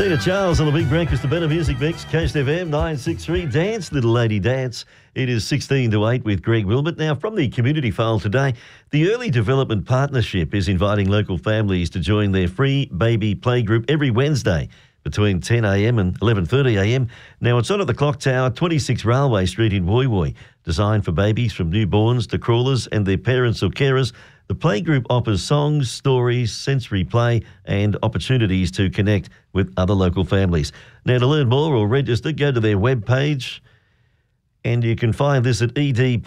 Tina Charles on the Big Breakfast, the Better Music Mix, Coast FM 963. Dance, little lady, dance. It is 16 to 8 with Greg Wilmot. Now, from the community file today, the Early Development Partnership is inviting local families to join their free baby playgroup every Wednesday between 10 a.m. and 11:30 a.m. Now, it's on at the Clock Tower, 26 Railway Street in Woy Woy. Designed for babies from newborns to crawlers and their parents or carers, the playgroup offers songs, stories, sensory play and opportunities to connect with other local families. Now, to learn more or register, go to their webpage, and you can find this at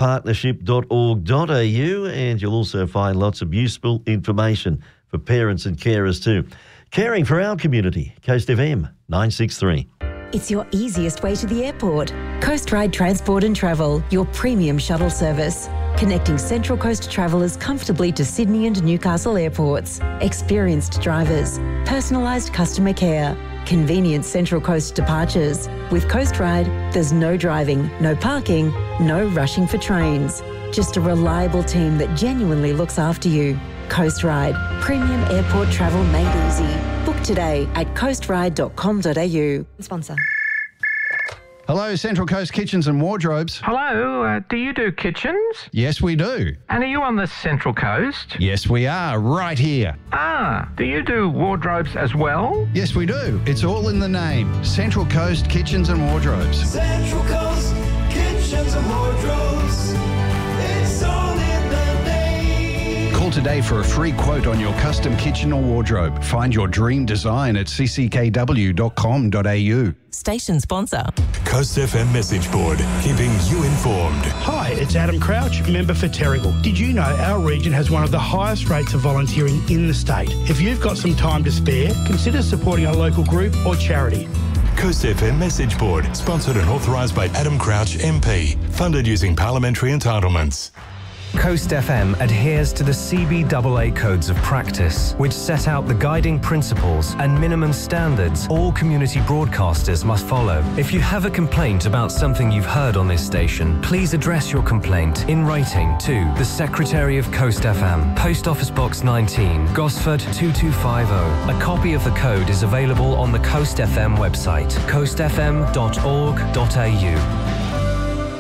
edpartnership.org.au, and you'll also find lots of useful information for parents and carers too. Caring for our community, Coast FM 963. It's your easiest way to the airport. Coast Ride Transport and Travel, your premium shuttle service. Connecting Central Coast travellers comfortably to Sydney and Newcastle airports. Experienced drivers, personalised customer care, convenient Central Coast departures. With Coast Ride, there's no driving, no parking, no rushing for trains. Just a reliable team that genuinely looks after you. Coast Ride, premium airport travel made easy. Book today at coastride.com.au. Sponsor. Hello, Central Coast Kitchens and Wardrobes. Hello, do you do kitchens? Yes, we do. And are you on the Central Coast? Yes, we are, right here. Do you do wardrobes as well? Yes, we do. It's all in the name. Central Coast Kitchens and Wardrobes. Central Coast Kitchens and Wardrobes. It's all in the name. Call today for a free quote on your custom kitchen or wardrobe. Find your dream design at cckw.com.au. Station sponsor. Coast FM message board, keeping you informed. Hi, it's Adam Crouch, member for Terrigal. Did you know our region has one of the highest rates of volunteering in the state? If you've got some time to spare, consider supporting a local group or charity. Coast FM message board, sponsored and authorised by Adam Crouch MP, funded using parliamentary entitlements. Coast FM adheres to the CBAA Codes of Practice, which set out the guiding principles and minimum standards all community broadcasters must follow. If you have a complaint about something you've heard on this station, please address your complaint in writing to the Secretary of Coast FM, Post Office Box 19, Gosford 2250. A copy of the code is available on the Coast FM website, coastfm.org.au.